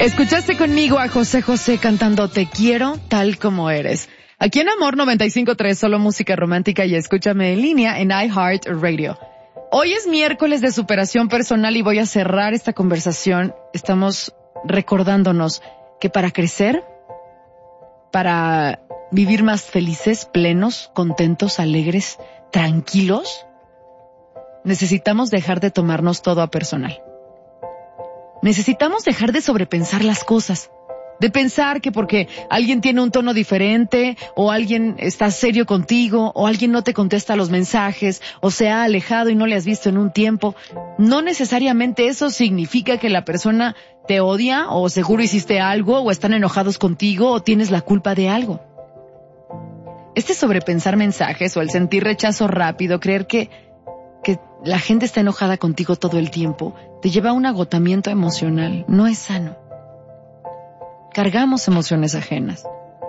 Escuchaste conmigo a José José cantando Te quiero tal como eres. Aquí en Amor 95.3, solo música romántica, y escúchame en línea en iHeartRadio. Hoy es miércoles de superación personal y voy a cerrar esta conversación. Estamos recordándonos que para crecer, para vivir más felices, plenos, contentos, alegres, tranquilos, necesitamos dejar de tomarnos todo a personal. Necesitamos dejar de sobrepensar las cosas, de pensar que porque alguien tiene un tono diferente, o alguien está serio contigo, o alguien no te contesta los mensajes, o se ha alejado y no le has visto en un tiempo, no necesariamente eso significa que la persona te odia, o seguro hiciste algo, o están enojados contigo, o tienes la culpa de algo. Este sobrepensar mensajes, o el sentir rechazo rápido, creer que la gente está enojada contigo todo el tiempo, te lleva a un agotamiento emocional. No es sano. Cargamos emociones ajenas.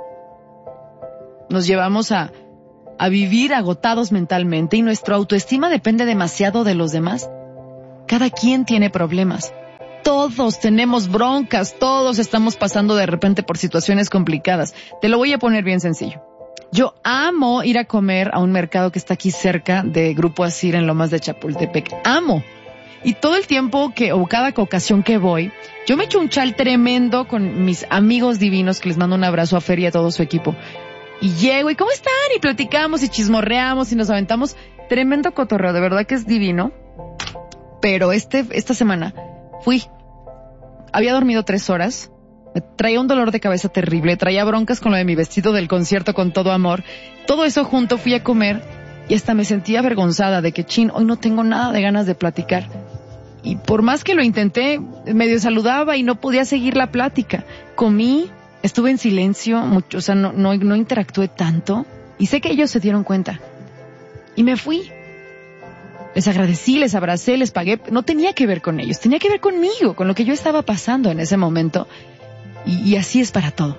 Nos llevamos a vivir agotados mentalmente y nuestra autoestima depende demasiado de los demás. Cada quien tiene problemas. Todos tenemos broncas, todos estamos pasando de repente por situaciones complicadas. Te lo voy a poner bien sencillo. Yo amo ir a comer a un mercado que está aquí cerca de Grupo Asir en Lomas de Chapultepec. Amo. Y todo el tiempo o cada ocasión que voy, yo me echo un chal tremendo con mis amigos divinos, que les mando un abrazo a Fer y a todo su equipo. Y llego, ¿y cómo están? Y platicamos y chismorreamos y nos aventamos tremendo cotorreo. De verdad que es divino. Pero esta semana fui. Había dormido 3 horas. Me traía un dolor de cabeza terrible, traía broncas con lo de mi vestido del concierto Con Todo Amor. Todo eso junto, fui a comer y hasta me sentía avergonzada de que, hoy no tengo nada de ganas de platicar. Y por más que lo intenté, medio saludaba y no podía seguir la plática. Comí, estuve en silencio, mucho, no interactué tanto. Y sé que ellos se dieron cuenta. Y me fui. Les agradecí, les abracé, les pagué. No tenía que ver con ellos, tenía que ver conmigo, con lo que yo estaba pasando en ese momento. Y así es para todo.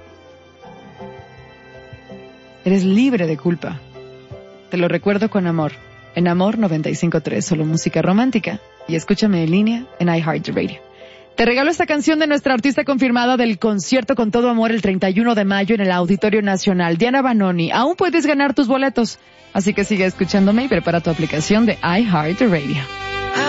Eres libre de culpa. Te lo recuerdo con amor. En Amor 95.3, solo música romántica. Y escúchame en línea en iHeartRadio. Te regalo esta canción de nuestra artista confirmada del concierto Con Todo Amor el 31 de mayo en el Auditorio Nacional, Diana Banoni. Aún puedes ganar tus boletos. Así que sigue escuchándome y prepara tu aplicación de iHeartRadio.